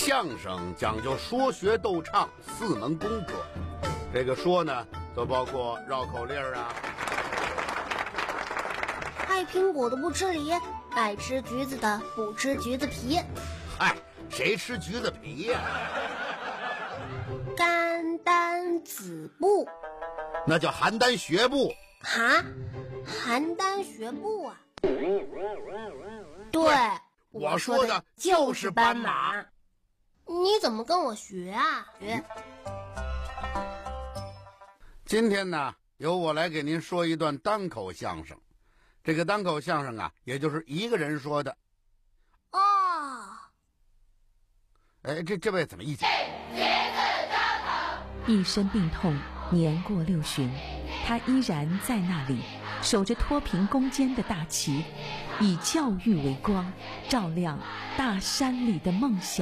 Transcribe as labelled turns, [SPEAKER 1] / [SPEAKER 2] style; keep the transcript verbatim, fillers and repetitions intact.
[SPEAKER 1] 相声讲究说学逗唱四门功课，这个说呢，都包括绕口令啊。
[SPEAKER 2] 爱苹果的不吃梨，爱吃橘子的不吃橘子皮。
[SPEAKER 1] 嗨，谁吃橘子皮呀、啊？
[SPEAKER 2] 甘丹子布，
[SPEAKER 1] 那叫邯郸学步。
[SPEAKER 2] 哈，邯郸学步啊？对，
[SPEAKER 1] 我说的就是斑马。
[SPEAKER 2] 你怎么跟我学啊？学。
[SPEAKER 1] 今天呢，由我来给您说一段单口相声。这个单口相声啊，也就是一个人说的。
[SPEAKER 2] 哦。
[SPEAKER 1] 哎，这这位怎么一讲？
[SPEAKER 3] 一身病痛，年过六旬，他依然在那里，守着脱贫攻坚的大旗，以教育为光，照亮大山里的梦想。